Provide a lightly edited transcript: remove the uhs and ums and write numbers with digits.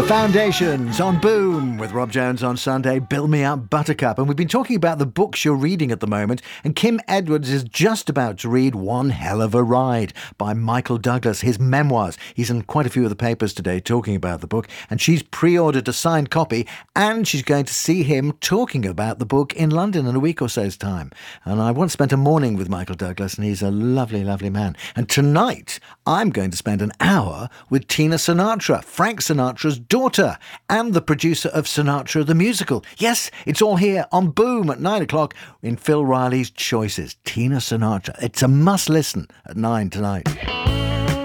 The Foundations on Boom with Rob Jones on Sunday, Build Me Up Buttercup. And we've been talking about the books you're reading at the moment. And Kim Edwards is just about to read One Hell of a Ride by Michael Douglas, his memoirs. He's in quite a few of the papers today talking about the book. And she's pre-ordered a signed copy. And she's going to see him talking about the book in London in a week or so's time. And I once spent a morning with Michael Douglas, and he's a lovely, lovely man. And tonight, I'm going to spend an hour with Tina Sinatra, Frank Sinatra's daughter, and the producer of Sinatra the Musical. Yes, it's all here on Boom at 9 o'clock in Phil Riley's Choices. Tina Sinatra. It's a must listen at 9 tonight.